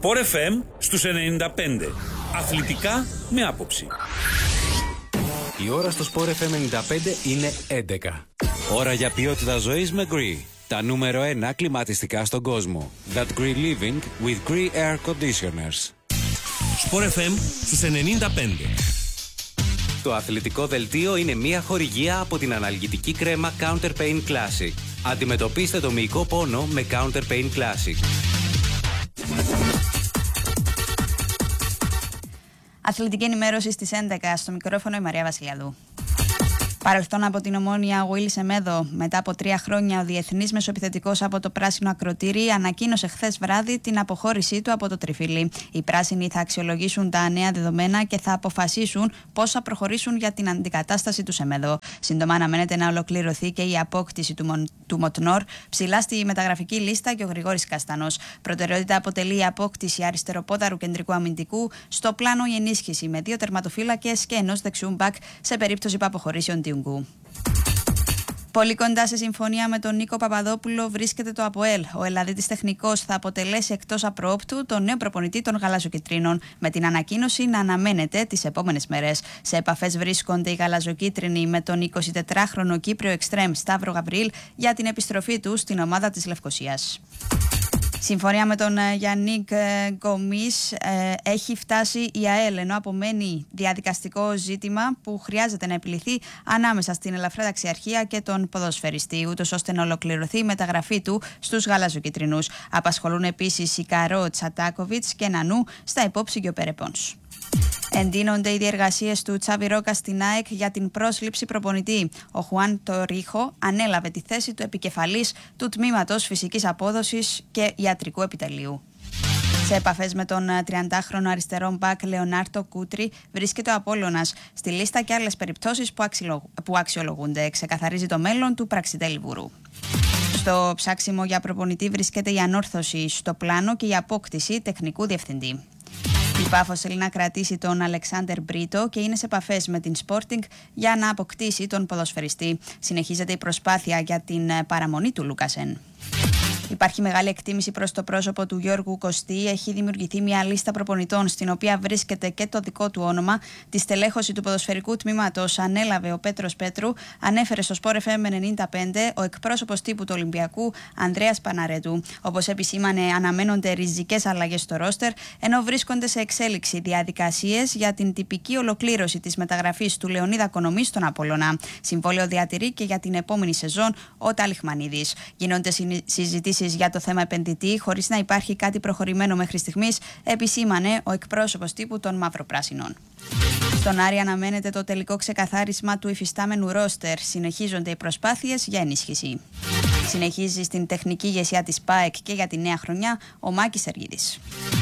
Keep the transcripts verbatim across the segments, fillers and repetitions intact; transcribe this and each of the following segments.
Sport εφ εμ στους ενενήντα πέντε. Αθλητικά με άποψη. Η ώρα στο Sport εφ εμ ενενήντα πέντε είναι έντεκα. Ώρα για ποιότητα ζωής με Gree. Τα νούμερο ένα κλιματιστικά στον κόσμο. That Gree Living with Gree Air Conditioners. Sport εφ εμ στους ενενήντα πέντε. Το αθλητικό δελτίο είναι μια χορηγία από την αναλγητική κρέμα Counter Pain Classic. Αντιμετωπίστε το μυϊκό πόνο με Counter Pain Classic. Αθλητική ενημέρωση στις έντεκα, στο μικρόφωνο η Μαρία Βασιλιαδού. Παρελθόν από την Ομόνοια, ο Willy Semedo. Μετά από τρία χρόνια, ο διεθνής μεσοεπιθετικός από το πράσινο ακροτήρι ανακοίνωσε χθες βράδυ την αποχώρησή του από το τριφύλι. Οι πράσινοι θα αξιολογήσουν τα νέα δεδομένα και θα αποφασίσουν πώς θα προχωρήσουν για την αντικατάσταση του Semedo. Σύντομα αναμένεται να ολοκληρωθεί και η απόκτηση του, Μον, του Μοτνόρ. Ψηλά στη μεταγραφική λίστα και ο Γρηγόρης Καστανός. Προτεραιότητα αποτελεί η απόκτηση αριστεροπόδαρου κεντρικού αμυντικού. Στο πλάνο η ενίσχυση με δύο τερματοφύλακες και ενός δεξιού μπακ σε περίπτωση που αποχωρήσει ο Ντιούγκου. Πολύ κοντά σε συμφωνία με τον Νίκο Παπαδόπουλο βρίσκεται το ΑΠΟΕΛ. Ο Ελλαδίτης τεχνικός θα αποτελέσει εκτός απροόπτου τον νέο προπονητή των γαλαζοκυτρίνων, με την ανακοίνωση να αναμένεται τις επόμενες μέρες. Σε επαφές βρίσκονται οι γαλαζοκίτρινοι με τον εικοσιτετράχρονο Κύπριο εξτρέμ Σταύρο Γαβρίλ για την επιστροφή του στην ομάδα της Λευκοσίας. Συμφωνία με τον Γιάννικ Γκομής ε, έχει φτάσει η ΑΕΛ, ενώ απομένει διαδικαστικό ζήτημα που χρειάζεται να επιληθεί ανάμεσα στην ελαφρά ταξιαρχία και τον ποδοσφαιριστή, ούτως ώστε να ολοκληρωθεί η μεταγραφή του στους γαλαζοκυτρινούς. Απασχολούν επίσης η Καρό, Τσατάκοβιτς και Νανού στα υπόψη Περεπόνς. Εντείνονται οι διεργασίες του Τσάβι Ρόκα στην ΑΕΚ για την πρόσληψη προπονητή. Ο Χουάν Τορίχο ανέλαβε τη θέση του επικεφαλής του τμήματος φυσικής απόδοσης και ιατρικού επιτελείου. Σε επαφές με τον τριαντάχρονο αριστερό μπακ Λεωνάρτο Κούτρι βρίσκεται ο Απόλλωνας στη λίστα και άλλες περιπτώσεις που, αξιολογ... που αξιολογούνται. Ξεκαθαρίζει το μέλλον του Πραξιτέλη Βουρού. Στο ψάξιμο για προπονητή βρίσκεται η ανόρθωση στο πλάνο και η απόκτηση τεχνικού διευθυντή. Η Πάφος θέλει να κρατήσει τον Αλεξάντερ Μπρίτο και είναι σε επαφές με την Sporting για να αποκτήσει τον ποδοσφαιριστή. Συνεχίζεται η προσπάθεια για την παραμονή του Λούκασεν. Υπάρχει μεγάλη εκτίμηση προς το πρόσωπο του Γιώργου Κωστή. Έχει δημιουργηθεί μια λίστα προπονητών, στην οποία βρίσκεται και το δικό του όνομα. Τη στελέχωση του ποδοσφαιρικού τμήματος ανέλαβε ο Πέτρος Πέτρου, ανέφερε στο Sport εφ εμ ενενήντα πέντε ο εκπρόσωπος τύπου του Ολυμπιακού Ανδρέας Παναρέτου. Όπως επισήμανε, αναμένονται ριζικές αλλαγές στο ρόστερ, ενώ βρίσκονται σε εξέλιξη διαδικασίες για την τυπική ολοκλήρωση της μεταγραφής του Λεωνίδα Κονομή στον Απόλλωνα. Συμβόλαιο διατηρεί και για την επόμενη σεζόν ο Ταλιχμανίδης. Γίνονται συζητήσεις για το θέμα επενδυτή, χωρίς να υπάρχει κάτι προχωρημένο μέχρι στιγμής, επισήμανε ο εκπρόσωπος τύπου των Μαυροπράσινων. Στον Άρη αναμένεται το τελικό ξεκαθάρισμα του υφιστάμενου ρόστερ. Συνεχίζονται οι προσπάθειες για ενίσχυση. Συνεχίζει στην τεχνική ηγεσία της ΠΑΕΚ και για τη νέα χρονιά ο Μάκης Σεργίδης.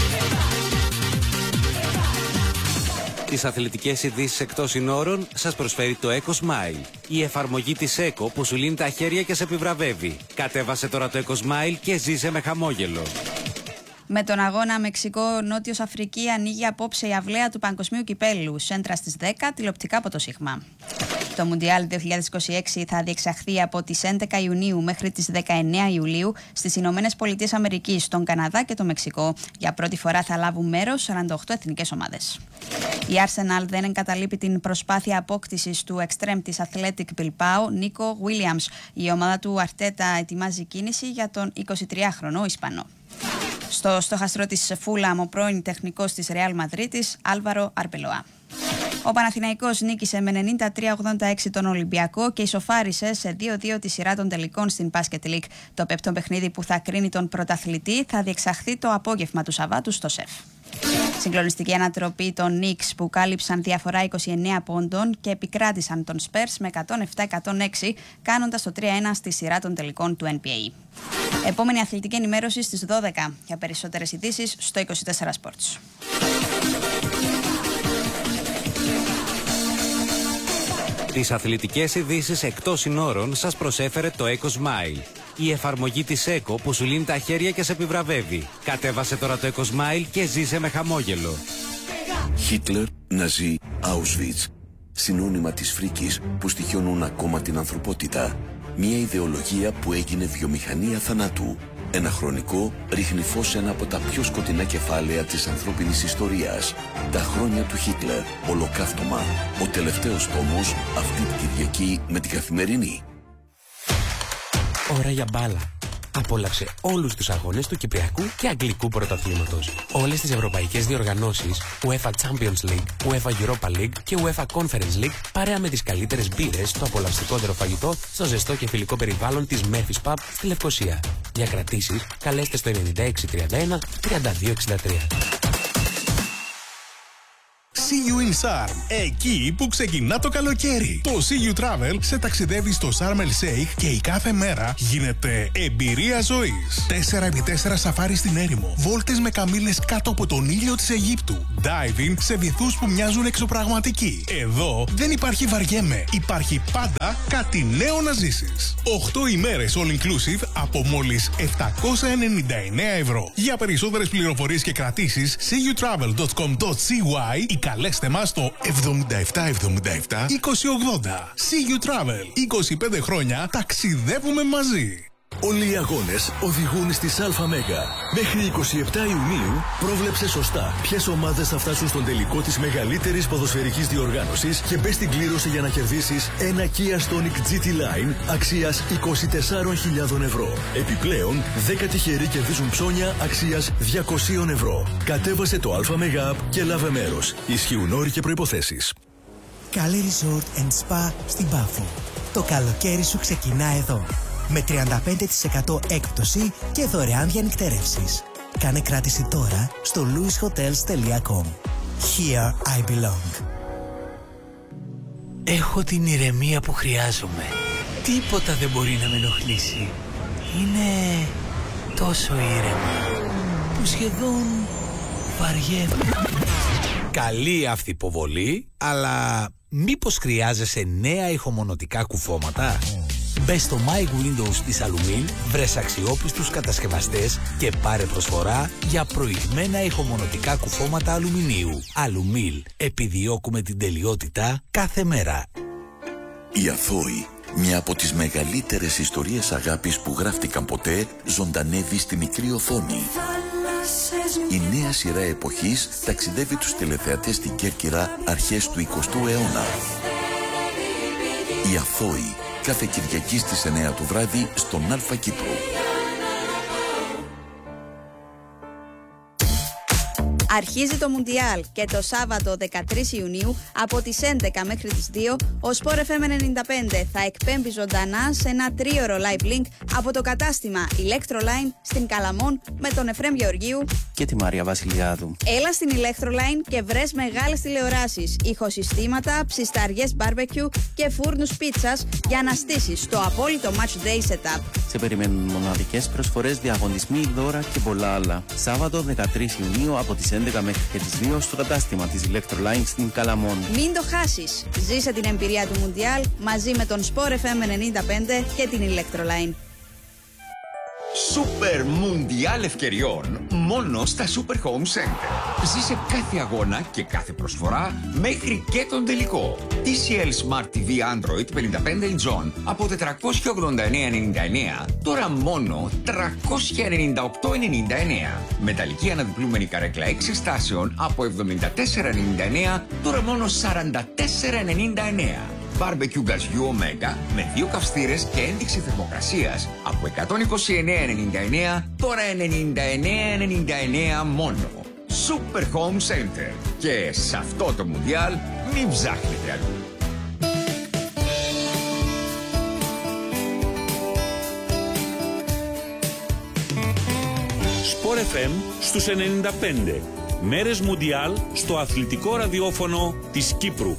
Τις αθλητικές ειδήσεις εκτός συνόρων σας προσφέρει το EcoSmile. Η εφαρμογή της Eco που σου λύνει τα χέρια και σε επιβραβεύει. Κατέβασε τώρα το EcoSmile και ζήσε με χαμόγελο. Με τον αγώνα Μεξικό-Νότιος Αφρική ανοίγει απόψε η αυλαία του Παγκοσμίου Κυπέλλου. Σέντρα στις δέκα, τηλεοπτικά από το Σίγμα. Το Μουντιάλ δύο χιλιάδες είκοσι έξι θα διεξαχθεί από τις έντεκα Ιουνίου μέχρι τις δεκαεννέα Ιουλίου στις Ηνωμένες Πολιτείες Αμερικής, τον Καναδά και το Μεξικό. Για πρώτη φορά θα λάβουν μέρος σαράντα οκτώ εθνικές ομάδες. Η Arsenal δεν εγκαταλείπει την προσπάθεια απόκτησης του εξτρέμ της Athletic Bilbao, Νίκο Williams. Η ομάδα του Αρτέτα ετοιμάζει κίνηση για τον εικοσιτριάχρονο Ισπανό. Στο στόχαστρο της Φούλαμ, ο πρώην τεχνικός της Ρεάλ Μαδρίτης, Άλβαρο Αρπελοά. Ο Παναθηναϊκός νίκησε με ενενήντα τρία ογδόντα έξι τον Ολυμπιακό και ισοφάρισε σε δύο δύο τη σειρά των τελικών στην Basket League. Το πέμπτο παιχνίδι που θα κρίνει τον πρωταθλητή θα διεξαχθεί το απόγευμα του Σαββάτου στο ΣΕΦ. Συγκλονιστική ανατροπή των Knicks που κάλυψαν διαφορά είκοσι εννέα πόντων και επικράτησαν τον Spurs με εκατόν επτά εκατόν έξι, κάνοντας το τρία ένα στη σειρά των τελικών του N B A. Επόμενη αθλητική ενημέρωση στις δώδεκα. Για περισσότερες ειδήσεις στο είκοσι τέσσερα Sports. Τις αθλητικές ειδήσεις εκτός συνόρων σας προσέφερε το EcoSmile. Η εφαρμογή της Eco που σου λύνει τα χέρια και σε επιβραβεύει. Κατέβασε τώρα το EcoSmile και ζήσε με χαμόγελο. Χίτλερ, Ναζί, Auschwitz. Συνώνυμα της φρίκης που στοιχιώνουν ακόμα την ανθρωπότητα. Μια ιδεολογία που έγινε βιομηχανία θανάτου. Ένα χρονικό ρίχνει φως σε ένα από τα πιο σκοτεινά κεφάλαια της ανθρώπινης ιστορίας. Τα χρόνια του Χίτλερ, ολοκαύτωμα. Ο τελευταίος τόμος αυτή την Κυριακή με την Καθημερινή. Ώρα για μπάλα. Απόλαυσε όλους τους αγώνες του Κυπριακού και Αγγλικού Πρωταθλήματος. Όλες τις ευρωπαϊκές διοργανώσεις UEFA Champions League, UEFA Europa League και UEFA Conference League, παρέα με τις καλύτερες μπύρες, το απολαυστικότερο φαγητό, στο ζεστό και φιλικό περιβάλλον της Memphis Pub στη Λευκοσία. Για κρατήσεις, καλέστε στο ενενήντα έξι τριάντα ένα τριάντα δύο εξήντα τρία. See You in Sharm, εκεί που ξεκινά το καλοκαίρι. Το See You Travel σε ταξιδεύει στο Sharm El Sheikh και η κάθε μέρα γίνεται εμπειρία ζωής. τέσσερα επί τέσσερα σαφάρι στην έρημο, βόλτες με καμήλες κάτω από τον ήλιο της Αιγύπτου, diving σε βυθούς που μοιάζουν εξωπραγματικοί. Εδώ δεν υπάρχει βαριέμαι, υπάρχει πάντα κάτι νέο να ζήσεις. οκτώ ημέρες all inclusive από μόλις επτακόσια ενενήντα εννέα ευρώ. Για περισσότερες πληροφορίες και κρατήσεις, see you travel dot com dot c y ή καλέστε μας στο εβδομήντα επτά εβδομήντα επτά είκοσι ογδόντα. See You Travel. είκοσι πέντε χρόνια ταξιδεύουμε μαζί. Όλοι οι αγώνες οδηγούν στις ΑΜΕΓΑ. Μέχρι εικοστή εβδόμη Ιουνίου πρόβλεψε σωστά ποιες ομάδες θα φτάσουν στον τελικό της μεγαλύτερης ποδοσφαιρικής διοργάνωσης και μπες στην κλήρωση για να κερδίσεις ένα Kia Stonic τζι τι Line αξίας είκοσι τεσσάρες χιλιάδες ευρώ. Επιπλέον, δέκα τυχεροί κερδίζουν ψώνια αξίας διακόσια ευρώ. Κατέβασε το ΑΜΕΓΑ App και λάβε μέρος. Ισχύουν όροι και προϋποθέσεις. Καλή Resort and Spa στην Πάφο. Το καλοκαίρι σου ξεκινά εδώ. Με τριάντα πέντε τοις εκατό έκπτωση και δωρεάν διανυκτέρευσεις. Κάνε κράτηση τώρα στο louis hotels dot com. Here I belong. Έχω την ηρεμία που χρειάζομαι. Τίποτα δεν μπορεί να με ενοχλήσει. Είναι τόσο ήρεμα που σχεδόν βαριέμαι. Καλή αυτή υποβολή, αλλά μήπως χρειάζεσαι νέα ηχομονωτικά κουφώματα? Μπες στο My Windows της Alumil, βρες αξιόπιστους κατασκευαστές και πάρε προσφορά για προηγμένα ηχομονωτικά κουφώματα αλουμινίου. Alumil. Επιδιώκουμε την τελειότητα κάθε μέρα. Η Αθώη, μια από τις μεγαλύτερες ιστορίες αγάπης που γράφτηκαν ποτέ, ζωντανεύει στη μικρή οθόνη. Η νέα σειρά εποχής ταξιδεύει τους τηλεθεατές στην Κέρκυρα αρχές του εικοστού αιώνα. Η Αθώη, κάθε Κυριακή στις εννέα του βράδυ στον Αλφα Κύπρου. Αρχίζει το Μουντιάλ και το Σάββατο δεκατρείς Ιουνίου από τις έντεκα μέχρι τις δύο ο Sport εφ εμ ενενήντα πέντε θα εκπέμπει ζωντανά σε ένα τρίωρο live link από το κατάστημα Electroline στην Καλαμών με τον Εφραίμ Γεωργίου και τη Μαρία Βασιλιάδου. Έλα στην Electroline και βρες μεγάλες τηλεοράσεις, ηχοσυστήματα, ψισταριές barbecue και φούρνους πίτσας για να στήσεις το απόλυτο match day setup. Σε περιμένουν μοναδικές προσφορές, διαγωνισμοί, δώρα και πολλά άλλα. Σάββατο δεκατρείς Ιουνίου από τις έντεκα μέχρι και τις δύο στο κατάστημα της Electroline στην Καλαμών. Μην το χάσεις. Ζήσε την εμπειρία του Μουντιάλ μαζί με τον Sport εφ εμ ενενήντα πέντε και την Electroline. Σούπερ Μουντιάλ ευκαιριών μόνο στα Super Home Center. Ζήσε κάθε αγώνα και κάθε προσφορά μέχρι και τον τελικό. τι σι ελ Smart τι βι Android πενήντα πέντε ιντσών από τετρακόσια ογδόντα εννέα ενενήντα εννέα, τώρα μόνο τριακόσια ενενήντα οκτώ ενενήντα εννέα. Μεταλλική αναδιπλούμενη καρέκλα έξι στάσεων από εβδομήντα τέσσερα ενενήντα εννέα, τώρα μόνο σαράντα τέσσερα ενενήντα εννέα. Μπάρμπεκιου γκαζιού Omega με δύο καυστήρες και ένδειξη θερμοκρασίας από εκατόν είκοσι εννέα ενενήντα εννέα, τώρα ενενήντα εννέα ενενήντα εννέα μόνο. Super Home Center. Και σε αυτό το Μουντιάλ μην ψάχνετε αλλού. Sport εφ εμ στους ενενήντα πέντε. Μέρες Μουντιάλ στο αθλητικό ραδιόφωνο της Κύπρου.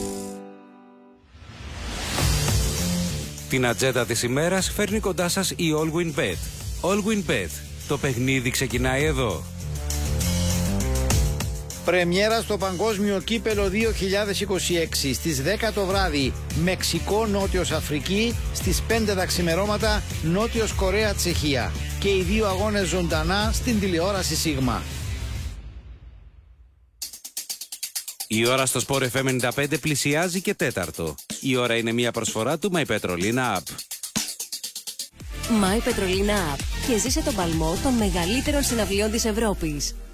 Την ατζέντα της ημέρας φέρνει κοντά σας η Allwyn Bet. Allwyn Bet. Το παιχνίδι ξεκινάει εδώ. Πρεμιέρα στο Παγκόσμιο Κύπελο δύο χιλιάδες είκοσι έξι στις δέκα το βράδυ. Μεξικό, Νότιος Αφρική. Στις πέντε τα ξημερώματα Νότιος Κορέα, Τσεχία. Και οι δύο αγώνες ζωντανά στην τηλεόραση Σίγμα. Η ώρα στο Sport εφ εμ ενενήντα πέντε πλησιάζει και τέταρτο. Η ώρα είναι μια προσφορά του My Petrolina App. My Petrolina App. και ζήσε τον παλμό των μεγαλύτερων συναυλιών της Ευρώπης.